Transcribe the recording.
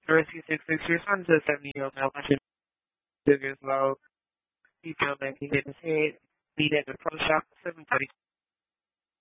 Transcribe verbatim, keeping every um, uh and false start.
Dorothy six six, your son just sent me a mail watching figures about detail making in his head, needed the pro shop.